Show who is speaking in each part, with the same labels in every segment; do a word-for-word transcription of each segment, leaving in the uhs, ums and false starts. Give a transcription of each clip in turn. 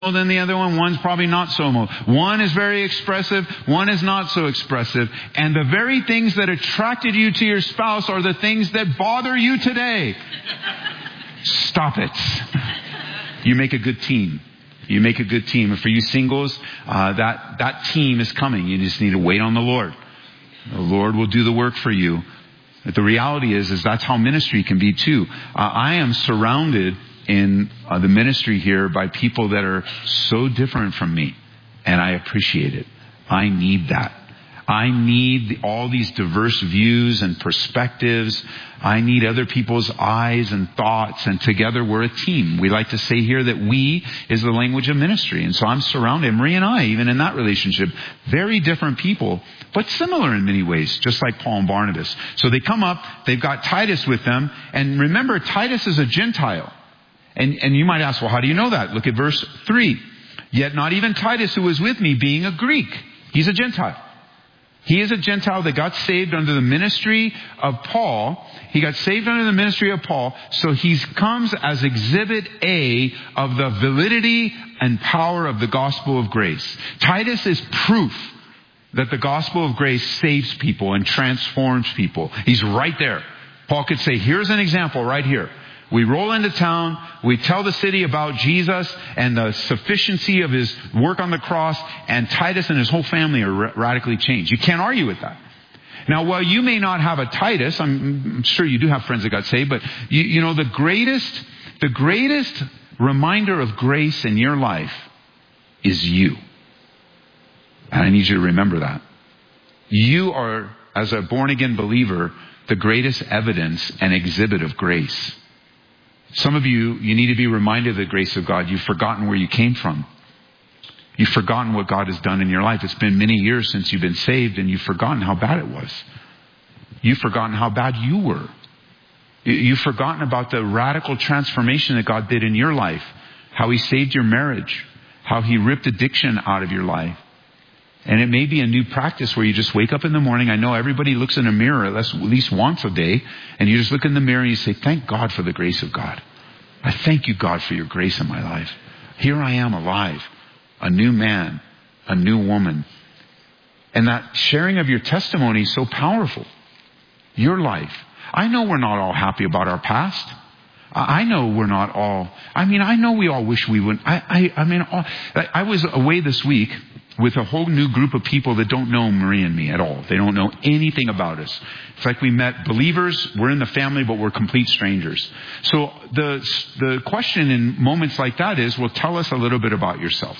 Speaker 1: than the other one. One's probably not so emotional. One is very expressive. One is not so expressive. And the very things that attracted you to your spouse are the things that bother you today. Stop it. You make a good team. You make a good team. And for you singles, uh, that, that team is coming. You just need to wait on the Lord. The Lord will do the work for you. But the reality is, is that's how ministry can be too. Uh, I am surrounded in uh, the ministry here by people that are so different from me. And I appreciate it. I need that. I need all these diverse views and perspectives. I need other people's eyes and thoughts. And together we're a team. We like to say here that we is the language of ministry. And so I'm surrounded, Marie and I, even in that relationship, very different people, but similar in many ways, just like Paul and Barnabas. So they come up, they've got Titus with them. And remember, Titus is a Gentile. And, and you might ask, well, how do you know that? Look at verse three. Yet not even Titus, who was with me, being a Greek. He's a Gentile. He is a Gentile that got saved under the ministry of Paul. He got saved under the ministry of Paul. So he comes as exhibit A of the validity and power of the gospel of grace. Titus is proof that the gospel of grace saves people and transforms people. He's right there. Paul could say, here's an example right here. We roll into town, we tell the city about Jesus and the sufficiency of his work on the cross, and Titus and his whole family are ra- radically changed. You can't argue with that. Now, while you may not have a Titus, I'm, I'm sure you do have friends that got saved, but you, you know, the greatest, the greatest reminder of grace in your life is you. And I need you to remember that. You are, as a born-again believer, the greatest evidence and exhibit of grace. Some of you, you need to be reminded of the grace of God. You've forgotten where you came from. You've forgotten what God has done in your life. It's been many years since you've been saved, and you've forgotten how bad it was. You've forgotten how bad you were. You've forgotten about the radical transformation that God did in your life. How He saved your marriage. How He ripped addiction out of your life. And it may be a new practice where you just wake up in the morning. I know everybody looks in a mirror at least once a day. And you just look in the mirror and you say, thank God for the grace of God. I thank you, God, for your grace in my life. Here I am alive. A new man. A new woman. And that sharing of your testimony is so powerful. Your life. I know we're not all happy about our past. I know we're not all. I mean, I know we all wish we would. I, I, I mean, all, I was away this week with a whole new group of people that don't know Marie and me at all. They don't know anything about us. It's like we met believers. We're in the family, but we're complete strangers. So the the question in moments like that is, well, tell us a little bit about yourself.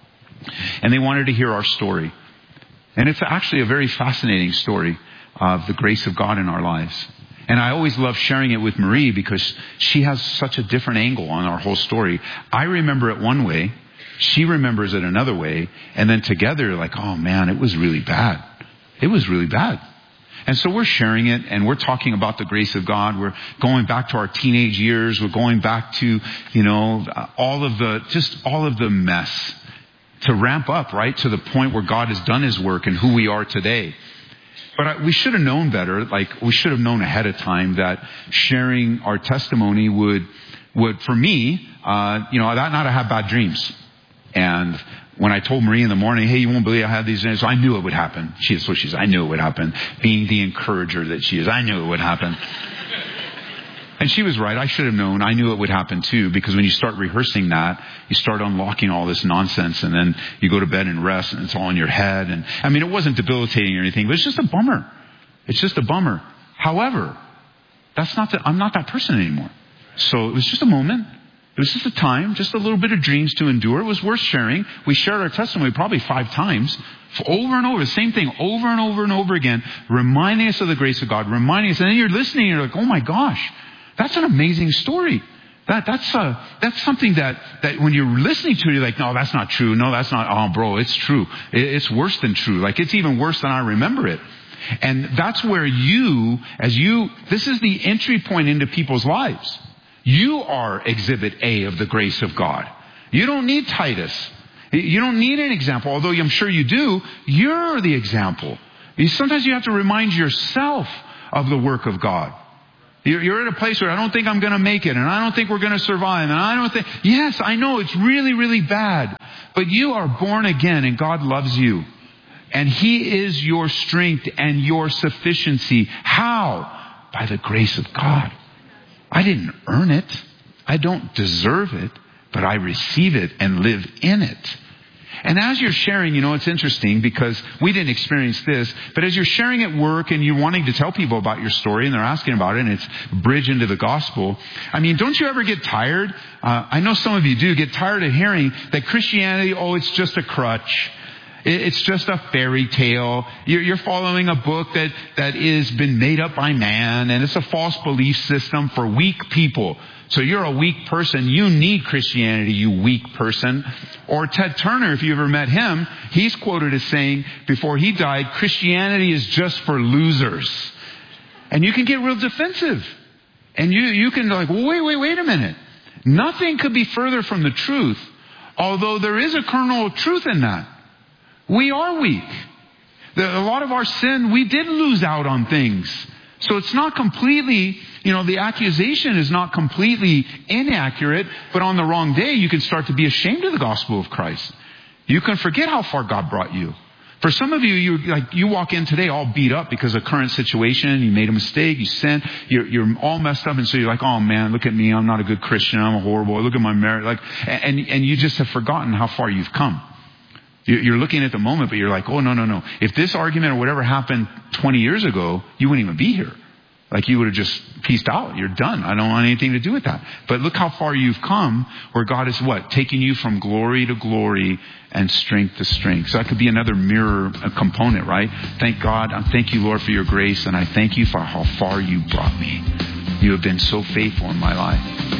Speaker 1: And they wanted to hear our story. And it's actually a very fascinating story of the grace of God in our lives. And I always love sharing it with Marie because she has such a different angle on our whole story. I remember it one way. She remembers it another way. And then together, like, oh man, it was really bad. It was really bad. And so we're sharing it and we're talking about the grace of God. We're going back to our teenage years. We're going back to, you know, all of the, just all of the mess to ramp up, right? To the point where God has done His work and who we are today. But I, we should have known better. Like, we should have known ahead of time that sharing our testimony would, would for me, uh, you know, that not to have bad dreams. And when I told Marie in the morning, hey, you won't believe I had these dreams, so I knew it would happen. She is what she is. I knew it would happen. Being the encourager that she is, I knew it would happen. And she was right. I should have known. I knew it would happen too, because when you start rehearsing that, you start unlocking all this nonsense, and then you go to bed and rest, and it's all in your head. And I mean, it wasn't debilitating or anything, but it's just a bummer. It's just a bummer. However, that's not that I'm not that person anymore. So it was just a moment. It was just a time, just a little bit of dreams to endure. It was worth sharing. We shared our testimony probably five times, over and over, the same thing, over and over and over again, reminding us of the grace of God, reminding us. And then you're listening, and you're like, oh my gosh. That's an amazing story. That, that's uh, that's something that, that when you're listening to it, you're like, no, that's not true. No, that's not. Oh, bro, it's true. It, it's worse than true. Like, it's even worse than I remember it. And that's where you, as you, this is the entry point into people's lives. You are exhibit A of the grace of God. You don't need Titus. You don't need an example, although I'm sure you do. You're the example. Sometimes you have to remind yourself of the work of God. You're, you're at a place where I don't think I'm going to make it, and I don't think we're going to survive, and I don't think... Yes, I know it's really, really bad. But you are born again, and God loves you. And He is your strength and your sufficiency. How? By the grace of God. I didn't earn it. I don't deserve it, but I receive it and live in it. And as you're sharing, you know, it's interesting because we didn't experience this, but as you're sharing at work and you're wanting to tell people about your story and they're asking about it and it's bridge into the gospel, I mean, don't you ever get tired? Uh, I know some of you do get tired of hearing that Christianity, oh, it's just a crutch. It's just a fairy tale. You're following a book that, that is been made up by man, and it's a false belief system for weak people. So you're a weak person. You need Christianity, you weak person. Or Ted Turner, if you ever met him, he's quoted as saying before he died, Christianity is just for losers. And you can get real defensive. And you, you can like, well, wait, wait, wait a minute. Nothing could be further from the truth, although there is a kernel of truth in that. We are weak. A lot of our sin, we did lose out on things. So it's not completely, you know, the accusation is not completely inaccurate, but on the wrong day, you can start to be ashamed of the gospel of Christ. You can forget how far God brought you. For some of you, you like you walk in today all beat up because of current situation. You made a mistake. You sinned. You're, you're all messed up, and so you're like, "Oh man, look at me. I'm not a good Christian. I'm a horrible. Look at my marriage." Like, and and you just have forgotten how far you've come. You're looking at the moment, but you're like, oh, no, no, no. If this argument or whatever happened twenty years ago, you wouldn't even be here. Like you would have just pieced out. You're done. I don't want anything to do with that. But look how far you've come where God is what? Taking you from glory to glory and strength to strength. So that could be another mirror component, right? Thank God. I thank you, Lord, for your grace. And I thank you for how far you brought me. You have been so faithful in my life.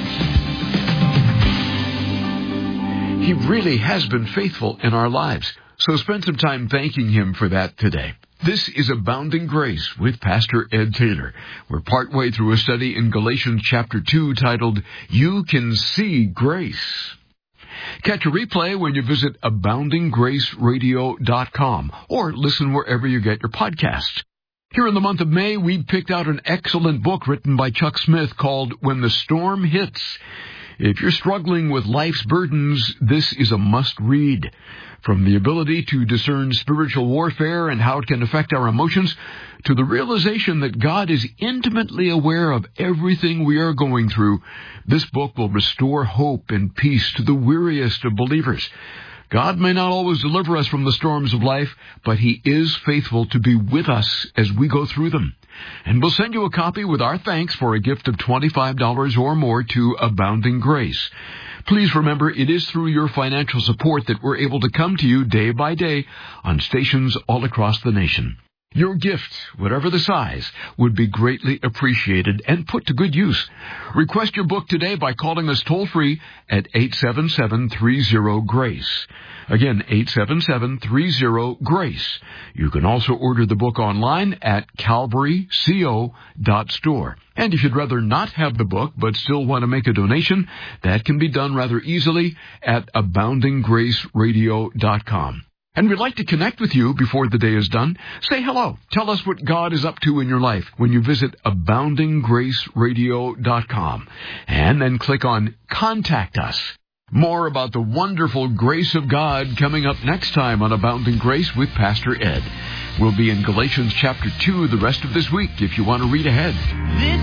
Speaker 2: He really has been faithful in our lives. So spend some time thanking Him for that today. This is Abounding Grace with Pastor Ed Taylor. We're partway through a study in Galatians chapter two titled, You Can See Grace. Catch a replay when you visit abounding grace radio dot com or listen wherever you get your podcasts. Here in the month of May, we picked out an excellent book written by Chuck Smith called When the Storm Hits. If you're struggling with life's burdens, this is a must-read. From the ability to discern spiritual warfare and how it can affect our emotions, to the realization that God is intimately aware of everything we are going through, this book will restore hope and peace to the weariest of believers. God may not always deliver us from the storms of life, but He is faithful to be with us as we go through them. And we'll send you a copy with our thanks for a gift of twenty-five dollars or more to Abounding Grace. Please remember, it is through your financial support that we're able to come to you day by day on stations all across the nation. Your gift, whatever the size, would be greatly appreciated and put to good use. Request your book today by calling us toll-free at eight seven seven, three zero, GRACE. Again, eight seven seven, three zero, GRACE. You can also order the book online at calvary co dot store. And if you'd rather not have the book but still want to make a donation, that can be done rather easily at abounding grace radio dot com. And we'd like to connect with you before the day is done. Say hello. Tell us what God is up to in your life when you visit abounding grace radio dot com. And then click on Contact Us. More about the wonderful grace of God coming up next time on Abounding Grace with Pastor Ed. We'll be in Galatians chapter two the rest of this week if you want to read ahead.